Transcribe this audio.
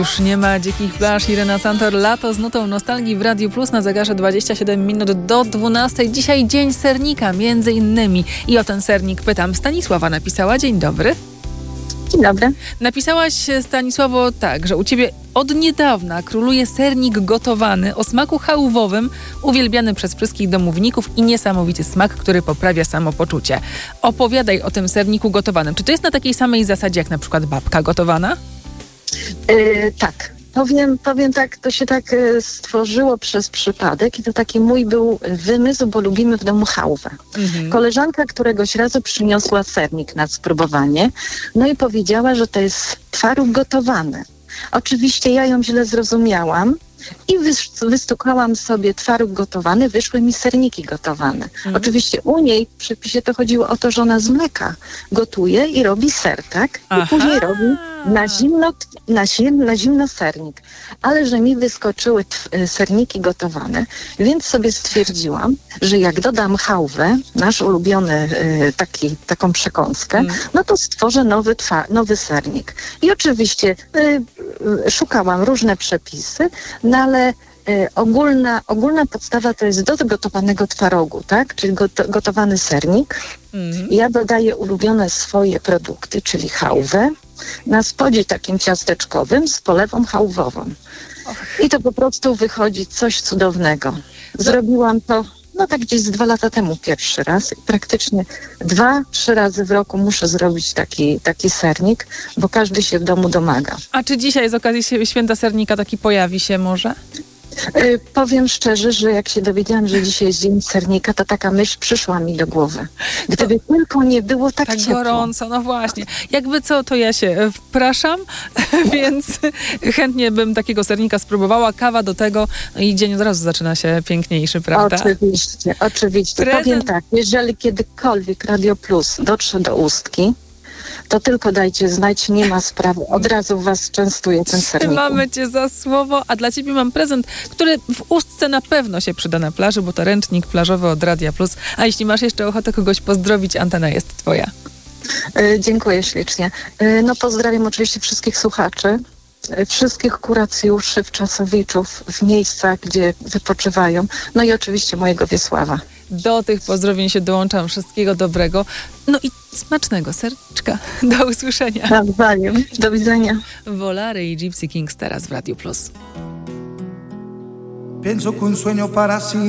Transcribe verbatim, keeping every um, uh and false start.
Już nie ma dzikich plaż. Irena Santor, lato z nutą nostalgii w Radiu Plus na zegarze dwadzieścia siedem minut do dwunastej. Dzisiaj dzień sernika między innymi. I o ten sernik pytam. Stanisława napisała. Dzień dobry. Dzień dobry. Napisałaś, Stanisławo, tak, że u ciebie od niedawna króluje sernik gotowany o smaku chałwowym, uwielbiany przez wszystkich domowników i niesamowity smak, który poprawia samopoczucie. Opowiadaj o tym serniku gotowanym. Czy to jest na takiej samej zasadzie jak na przykład babka gotowana? Yy, tak. Powiem, powiem tak, to się tak y, stworzyło przez przypadek i to taki mój był wymysł, bo lubimy w domu chałwę. Mhm. Koleżanka któregoś razu przyniosła sernik na spróbowanie, no i powiedziała, że to jest twaróg gotowany. Oczywiście ja ją źle zrozumiałam i wystukałam sobie twaróg gotowany, wyszły mi serniki gotowane. Mhm. Oczywiście u niej w przepisie to chodziło o to, że ona z mleka gotuje i robi ser, tak? Aha. I później robi na zimno, na, zim, na zimno sernik. Ale że mi wyskoczyły tw- serniki gotowane, więc sobie stwierdziłam, że jak dodam chałwę, nasz ulubiony y, taki, taką przekąskę, mm. no to stworzę nowy, twa- nowy sernik. I oczywiście y, y, szukałam różne przepisy, no ale y, ogólna, ogólna podstawa to jest do gotowanego twarogu, tak? Czyli got- gotowany sernik. Mm. Ja dodaję ulubione swoje produkty, czyli chałwę, na spodzie takim ciasteczkowym z polewą chałwową. I to po prostu wychodzi coś cudownego. Zrobiłam to, no tak gdzieś z dwa lata temu pierwszy raz. I praktycznie dwa, trzy razy w roku muszę zrobić taki, taki sernik, bo każdy się w domu domaga. A czy dzisiaj z okazji Święta Sernika taki pojawi się może? Yy, powiem szczerze, że jak się dowiedziałam, że dzisiaj jest dzień sernika, to taka myśl przyszła mi do głowy. Gdyby to, tylko nie było tak, tak ciepło. gorąco, no właśnie. Jakby co, to ja się wpraszam, więc chętnie bym takiego sernika spróbowała. Kawa do tego, no i dzień od razu zaczyna się piękniejszy, prawda? Oczywiście, oczywiście. Prezent... Powiem tak, jeżeli kiedykolwiek Radio Plus dotrze do Ustki, to tylko dajcie znać, nie ma sprawy. Od razu was częstuję tym sernikiem. Mamy cię za słowo, a dla ciebie mam prezent, który w Ustce na pewno się przyda na plaży, bo to ręcznik plażowy od Radia Plus. A jeśli masz jeszcze ochotę kogoś pozdrowić, antena jest twoja. Yy, dziękuję ślicznie. Yy, no pozdrawiam oczywiście wszystkich słuchaczy, yy, wszystkich kuracjuszy, wczasowiczów w miejscach, gdzie wypoczywają. No i oczywiście mojego Wiesława. Do tych pozdrowień się dołączam. Wszystkiego dobrego. No i smacznego serniczka. Do usłyszenia. Nawzajem. Do widzenia. Volare i Gypsy Kings teraz w Radio Plus. Pienso que un sueño para sí